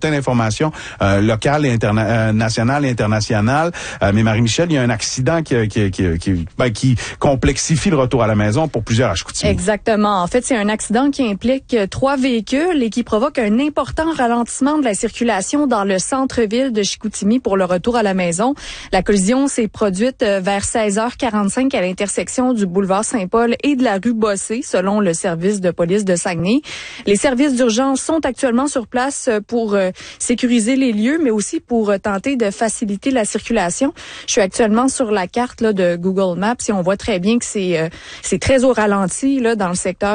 bulletin d'information local et national et international. Mais Marie-Michel, il y a un accident qui complexifie le retour à la maison pour plusieurs à Chicoutimi. Exactement. En fait, c'est un accident qui implique 3 véhicules et qui provoque un important ralentissement de la circulation dans le centre-ville de Chicoutimi pour le retour à la maison. La collision s'est produite vers 16h45 à l'intersection du boulevard Saint-Paul et de la rue Bossé, selon le service de police de Saguenay. Les services d'urgence sont actuellement sur place pour sécuriser les lieux, mais aussi pour tenter de faciliter la circulation. Je suis actuellement sur la carte là, de Google Maps et on voit très bien que c'est très au ralenti là, dans le secteur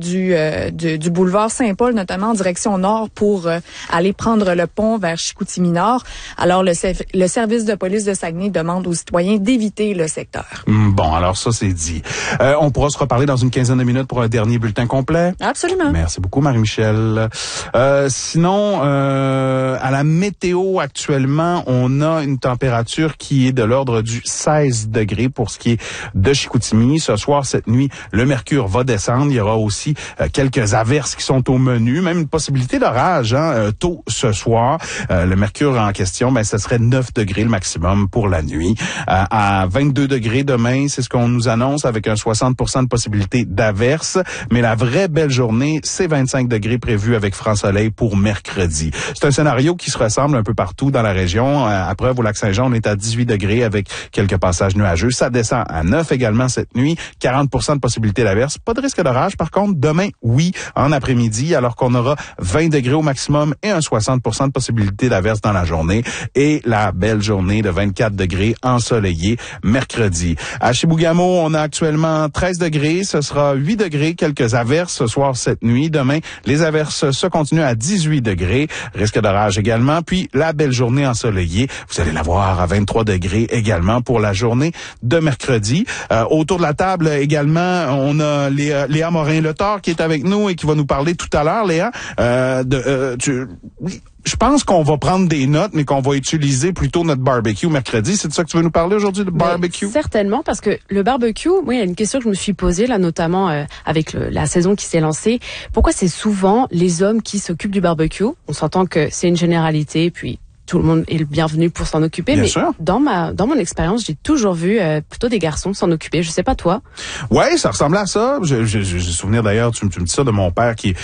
du boulevard Saint-Paul, notamment en direction nord pour aller prendre le pont vers Chicoutimi-Nord. Alors, le service de police de Saguenay demande aux citoyens d'éviter le secteur. Bon, alors ça, c'est dit. On pourra se reparler dans une quinzaine de minutes pour un dernier bulletin complet. Absolument. Merci beaucoup, Marie-Michel. Sinon, à la météo, actuellement, on a une température qui est de l'ordre du 16 degrés pour ce qui est de Chicoutimi. Ce soir, cette nuit, le mercure va descendre. Il y aura aussi quelques averses qui sont au menu, même une possibilité d'orage tôt ce soir. Le mercure en question, ce serait 9 degrés le maximum pour la nuit. À 22 degrés demain, c'est ce qu'on nous annonce avec un 60% de possibilité d'averse. Mais la vraie belle journée, c'est 25 degrés prévus avec franc soleil pour mercredi. C'est un scénario qui se ressemble un peu partout dans la région. À Preuve, au Lac-Saint-Jean, on est à 18 degrés avec quelques passages nuageux. Ça descend à 9 également cette nuit. 40% de possibilité d'averse. Pas de risque d'orage. Par contre, demain, oui, en après-midi, alors qu'on aura 20 degrés au maximum et un 60% de possibilité d'averse dans la journée. Et la belle journée de 24 degrés ensoleillée mercredi. À Chibougamau, on a actuellement 13 degrés. Ce sera 8 degrés, quelques averses ce soir, cette nuit. Demain, les averses se continuent à 18 degrés. Risque d'orage également. Puis, la belle journée ensoleillée. Vous allez la voir à 23 degrés également pour la journée de mercredi. Autour de la table également, on a Léa Morin-Letort qui est avec nous et qui va nous parler tout à l'heure, Léa. Je pense qu'on va prendre des notes, mais qu'on va utiliser plutôt notre barbecue mercredi. C'est de ça que tu veux nous parler aujourd'hui, de barbecue? Certainement, parce que le barbecue, il y a une question que je me suis posée, là, notamment avec la saison qui s'est lancée. Pourquoi c'est souvent les hommes qui s'occupent du barbecue? On s'entend que c'est une généralité, puis tout le monde est le bienvenu pour s'en occuper. Bien mais sûr. Dans mon expérience, j'ai toujours vu plutôt des garçons s'en occuper. Je sais pas toi. Ouais, ça ressemblait à ça. J'ai souvenir d'ailleurs, tu me dis ça de mon père qui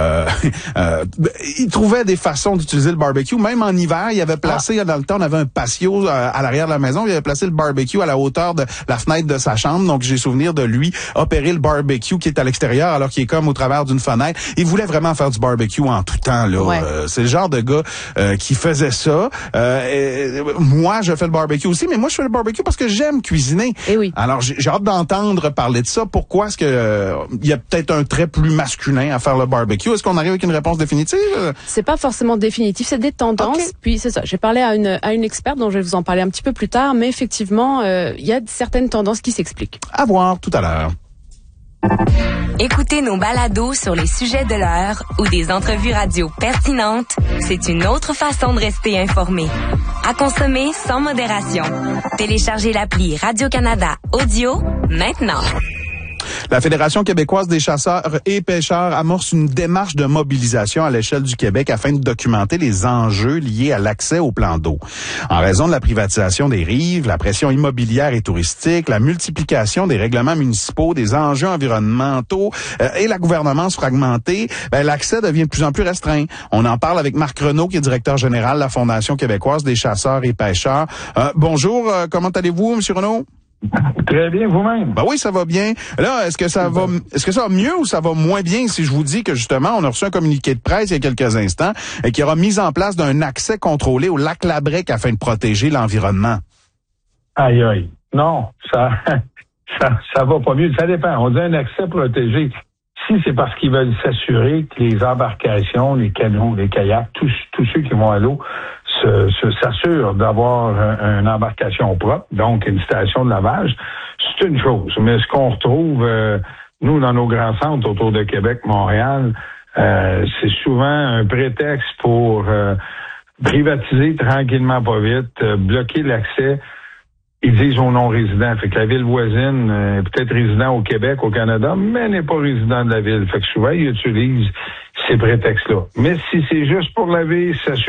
il trouvait des façons d'utiliser le barbecue. Même en hiver, il avait placé dans le temps, on avait un patio à l'arrière de la maison. Il avait placé le barbecue à la hauteur de la fenêtre de sa chambre. Donc j'ai souvenir de lui opérer le barbecue qui est à l'extérieur alors qu'il est comme au travers d'une fenêtre. Il voulait vraiment faire du barbecue en tout temps là. Ouais. C'est le genre de gars qui faisait ça. Moi, je fais le barbecue aussi, mais moi, je fais le barbecue parce que j'aime cuisiner. Eh oui. Alors, j'ai hâte d'entendre parler de ça. Pourquoi est-ce que il y a peut-être un trait plus masculin à faire le barbecue? Est-ce qu'on arrive avec une réponse définitive? C'est pas forcément définitif, c'est des tendances. Okay. Puis c'est ça. J'ai parlé à une experte dont je vais vous en parler un petit peu plus tard, mais effectivement, il y a certaines tendances qui s'expliquent. À voir tout à l'heure. Écoutez nos balados sur les sujets de l'heure ou des entrevues radio pertinentes, c'est une autre façon de rester informé. À consommer sans modération. Téléchargez l'appli Radio-Canada Audio maintenant. La Fédération québécoise des chasseurs et pêcheurs amorce une démarche de mobilisation à l'échelle du Québec afin de documenter les enjeux liés à l'accès aux plans d'eau. En raison de la privatisation des rives, la pression immobilière et touristique, la multiplication des règlements municipaux, des enjeux environnementaux et la gouvernance fragmentée, l'accès devient de plus en plus restreint. On en parle avec Marc Renaud, qui est directeur général de la Fondation québécoise des chasseurs et pêcheurs. Bonjour, comment allez-vous, M. Renaud? Très bien, vous-même. Ben oui, ça va bien. Là, est-ce que ça va mieux ou ça va moins bien si je vous dis que justement, on a reçu un communiqué de presse il y a quelques instants et qu'il y aura mise en place d'un accès contrôlé au lac Labrec afin de protéger l'environnement? Aïe, aïe. Non, ça va pas mieux. Ça dépend. On dit un accès protégé. Si c'est parce qu'ils veulent s'assurer que les embarcations, les canots, les kayaks, tous ceux qui vont à l'eau s'assurent d'avoir une embarcation propre, donc une station de lavage, c'est une chose. Mais ce qu'on retrouve, nous, dans nos grands centres autour de Québec, Montréal, c'est souvent un prétexte pour privatiser tranquillement, pas vite, bloquer l'accès. Ils disent aux non-résidents. Fait que la ville voisine est peut-être résident au Québec, au Canada, mais n'est pas résident de la ville. Fait que souvent, ils utilisent ces prétextes-là. Mais si c'est juste pour laver, s'assurer